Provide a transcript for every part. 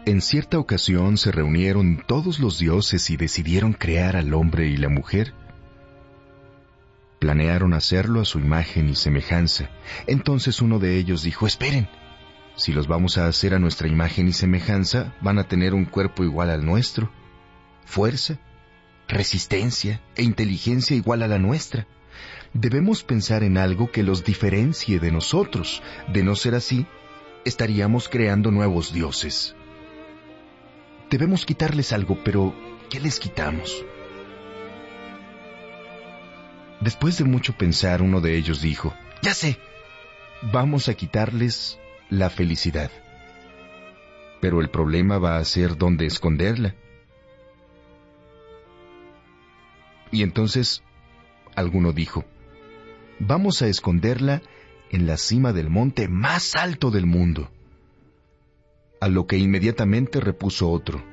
En cierta ocasión se reunieron todos los dioses y decidieron crear al hombre y la mujer. Planearon hacerlo a su imagen y semejanza. Entonces uno de ellos dijo: esperen, si los vamos a hacer a nuestra imagen y semejanza, van a tener un cuerpo igual al nuestro, fuerza, resistencia e inteligencia igual a la nuestra. Debemos pensar en algo que los diferencie de nosotros. De no ser así, estaríamos creando nuevos dioses. Debemos quitarles algo, pero ¿qué les quitamos? Después de mucho pensar, uno de ellos dijo: ya sé, vamos a quitarles la felicidad. Pero el problema va a ser dónde esconderla. Y entonces alguno dijo: vamos a esconderla en la cima del monte más alto del mundo. A lo que inmediatamente repuso otro: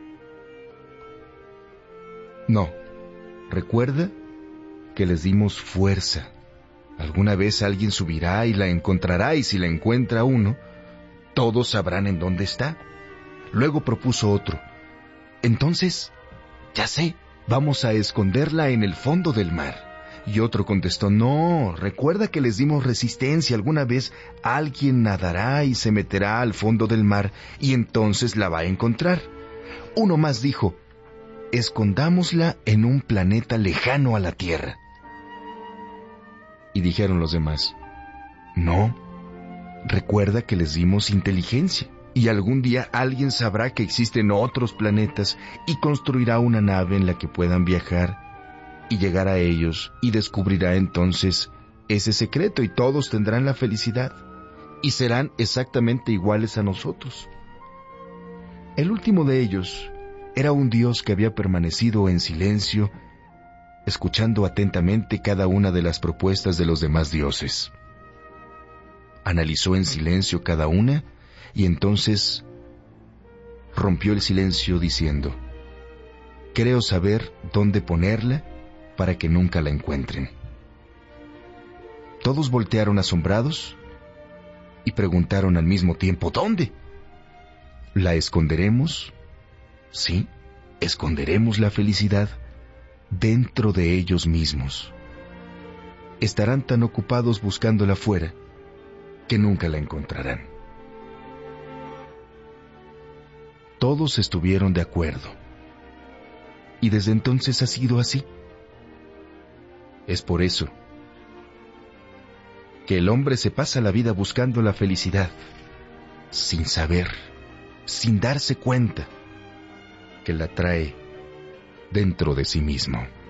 no, recuerda que les dimos fuerza. Alguna vez alguien subirá y la encontrará, y si la encuentra uno, todos sabrán en dónde está. Luego propuso otro: entonces, ya sé, vamos a esconderla en el fondo del mar. Y otro contestó: no, recuerda que les dimos resistencia. Alguna vez alguien nadará y se meterá al fondo del mar, y entonces la va a encontrar. Uno más dijo: escondámosla en un planeta lejano a la Tierra. Y dijeron los demás: no, recuerda que les dimos inteligencia, y algún día alguien sabrá que existen otros planetas y construirá una nave en la que puedan viajar y llegar a ellos, y descubrirá entonces ese secreto, y todos tendrán la felicidad y serán exactamente iguales a nosotros. El último de ellos era un dios que había permanecido en silencio, escuchando atentamente cada una de las propuestas de los demás dioses. Analizó en silencio cada una y entonces rompió el silencio diciendo: creo saber dónde ponerla para que nunca la encuentren. Todos voltearon asombrados y preguntaron al mismo tiempo: ¿dónde? ¿La esconderemos? Sí, esconderemos la felicidad dentro de ellos mismos. Estarán tan ocupados buscándola fuera que nunca la encontrarán. Todos estuvieron de acuerdo, y desde entonces ha sido así. Es por eso que el hombre se pasa la vida buscando la felicidad, sin saber, sin darse cuenta, que la trae dentro de sí mismo.